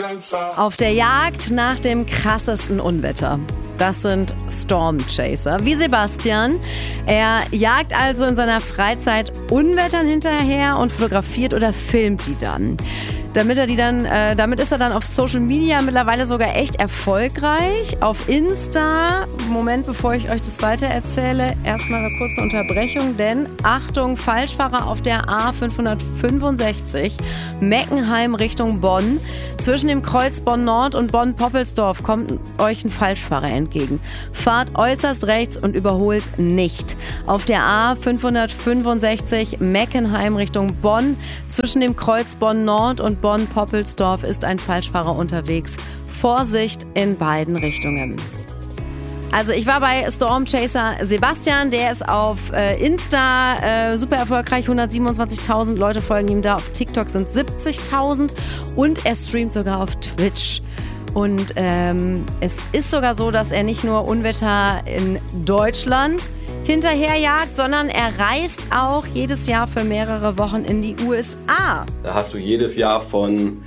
Auf der Jagd nach dem krassesten Unwetter. Das sind Stormchaser, wie Sebastian. Er jagt also in seiner Freizeit Unwettern hinterher und fotografiert oder filmt die dann. Damit ist er dann auf Social Media mittlerweile sogar echt erfolgreich. Auf Insta, Moment, bevor ich euch das weiter erzähle, erstmal eine kurze Unterbrechung, denn Achtung, Falschfahrer auf der A565, Meckenheim Richtung Bonn. Zwischen dem Kreuz Bonn-Nord und Bonn-Poppelsdorf kommt euch ein Falschfahrer entgegen. Fahrt äußerst rechts und überholt nicht. Auf der A565 Meckenheim Richtung Bonn. Zwischen dem Kreuz Bonn-Nord und Bonn-Poppelsdorf ist ein Falschfahrer unterwegs. Vorsicht in beiden Richtungen. Also ich war bei Stormchaser Sebastian, der ist auf Insta super erfolgreich, 127.000 Leute folgen ihm da, auf TikTok sind 70.000 und er streamt sogar auf Twitch. Und es ist sogar so, dass er nicht nur Unwetter in Deutschland hinterherjagt, sondern er reist auch jedes Jahr für mehrere Wochen in die USA. Da hast du jedes Jahr von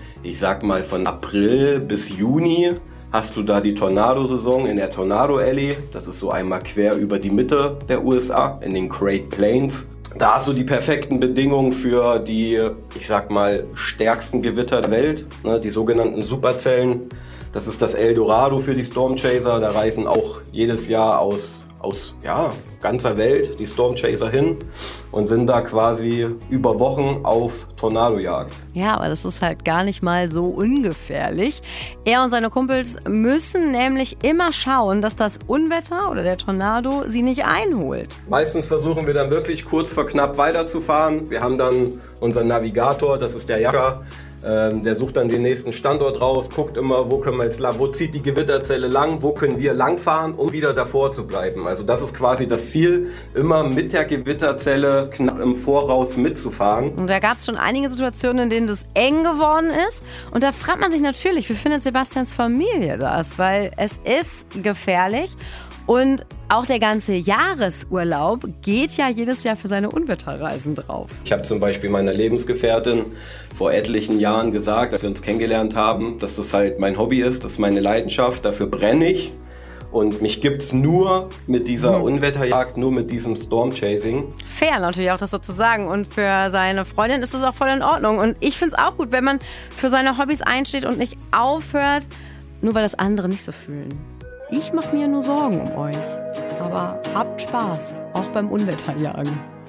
April bis Juni hast du da die Tornado-Saison in der Tornado Alley. Das ist so einmal quer über die Mitte der USA in den Great Plains. Da hast du die perfekten Bedingungen für die, stärksten Gewitter der Welt, ne, die sogenannten Superzellen. Das ist das Eldorado für die Stormchaser. Da reisen auch jedes Jahr aus ganzer Welt die Stormchaser hin und sind da quasi über Wochen auf Tornadojagd. Ja, aber das ist halt gar nicht mal so ungefährlich. Er und seine Kumpels müssen nämlich immer schauen, dass das Unwetter oder der Tornado sie nicht einholt. Meistens versuchen wir dann wirklich kurz vor knapp weiterzufahren. Wir haben dann unseren Navigator, das ist der Jagger. Der sucht dann den nächsten Standort raus, guckt immer, wo zieht die Gewitterzelle lang, wo können wir langfahren, um wieder davor zu bleiben. Also das ist quasi das Ziel, immer mit der Gewitterzelle knapp im Voraus mitzufahren. Und da gab es schon einige Situationen, in denen das eng geworden ist. Und da fragt man sich natürlich, wie findet Sebastians Familie das? Weil es ist gefährlich. Und auch der ganze Jahresurlaub geht ja jedes Jahr für seine Unwetterreisen drauf. Ich habe zum Beispiel meiner Lebensgefährtin vor etlichen Jahren gesagt, als wir uns kennengelernt haben, dass das halt mein Hobby ist, das ist meine Leidenschaft, dafür brenne ich. Und mich gibt's nur mit dieser Unwetterjagd, nur mit diesem Stormchasing. Fair natürlich auch, das so zu sagen. Und für seine Freundin ist das auch voll in Ordnung. Und ich finde es auch gut, wenn man für seine Hobbys einsteht und nicht aufhört, nur weil das andere nicht so fühlen. Ich mache mir nur Sorgen um euch. Aber habt Spaß, auch beim Unwetterjagen.